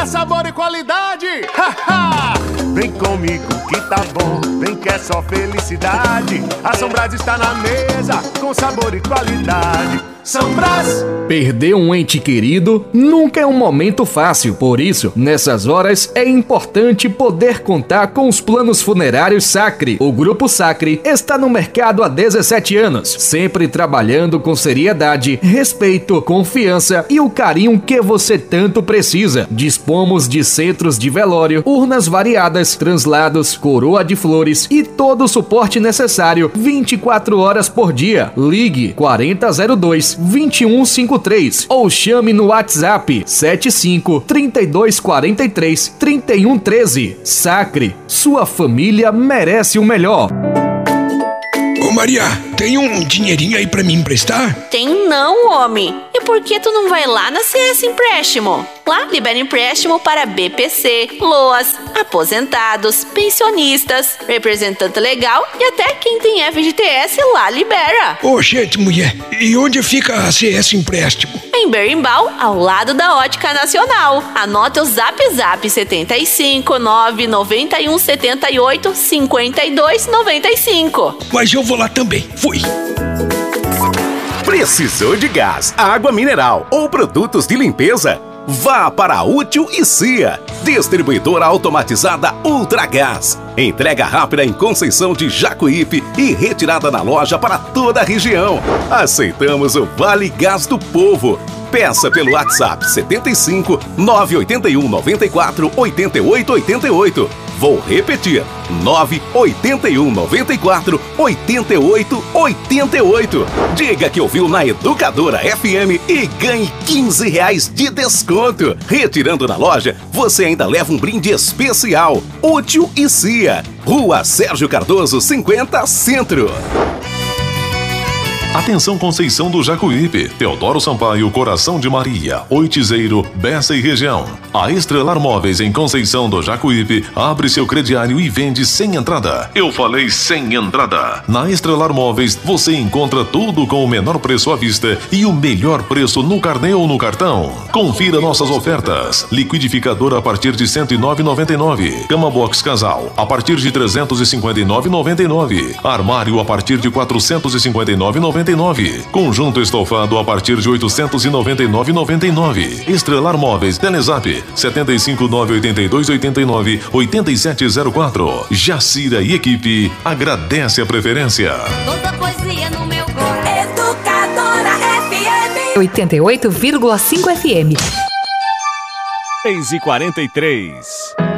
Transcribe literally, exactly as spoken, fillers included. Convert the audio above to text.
É sabor e qualidade. Vem comigo que tá bom, vem que é só felicidade. A São Brás está na mesa, com sabor e qualidade. São Brás. Perder um ente querido nunca é um momento fácil. Por isso, nessas horas, é importante poder contar com os planos funerários Sacre. O Grupo Sacre está no mercado há dezessete anos, sempre trabalhando com seriedade, respeito, confiança e o carinho que você tanto precisa. Dispomos de centros de velório, urnas variadas, translados, coroa de flores e todo o suporte necessário vinte e quatro horas por dia. Ligue quarenta zero dois, vinte e um cinquenta e três ou chame no WhatsApp sete cinco, trinta e dois quarenta e três, trinta e um treze. Sacre, sua família merece o melhor. Ô Maria, tem um dinheirinho aí pra me emprestar? Tem não, homem. E por que tu não vai lá na C S Empréstimo? Lá libera empréstimo para B P C, LOAS, aposentados, pensionistas, representante legal e até quem tem F G T S lá libera. Ô gente, mulher, e onde fica a C S Empréstimo? Em Berimbau, ao lado da Ótica Nacional. Anota o zap zap setenta e cinco, nove noventa e um, setenta e oito, cinquenta e dois, noventa e cinco. Mas eu vou lá também. Fui. Precisou de gás, água mineral ou produtos de limpeza? Vá para a Útil e Cia, distribuidora automatizada Ultragás. Entrega rápida em Conceição de Jacuípe e retirada na loja para toda a região. Aceitamos o Vale Gás do Povo. Peça pelo WhatsApp setenta e cinco, nove oito um, nove quatro, oito oito oito oito. Vou repetir, nove oito um, nove quatro, oito oito oito oito. Diga que ouviu na Educadora F M e ganhe quinze reais de desconto. Retirando na loja, você ainda leva um brinde especial. Útil e Cia, Rua Sérgio Cardoso, cinquenta, Centro. Atenção Conceição do Jacuípe, Teodoro Sampaio, Coração de Maria, Oitizeiro, Bessa e região. A Estrelar Móveis em Conceição do Jacuípe abre seu crediário e vende sem entrada. Eu falei sem entrada. Na Estrelar Móveis você encontra tudo com o menor preço à vista e o melhor preço no carnê ou no cartão. Confira nossas ofertas. Liquidificador a partir de cento e nove reais e noventa e nove centavos. Cama Box Casal a partir de trezentos e cinquenta e nove reais e noventa e nove centavos. Armário a partir de quatrocentos e cinquenta e nove reais e noventa e nove centavos. Conjunto estofado a partir de oitocentos e noventa e nove reais e noventa e nove centavos. Estrelar Móveis, Telezap sete cinco nove oito dois oito nove oito sete zero quatro. Jacira e equipe agradece a preferência. Toda poesia no meu coração. Educadora F M oitenta e oito vírgula cinco F M. seis e quarenta e três.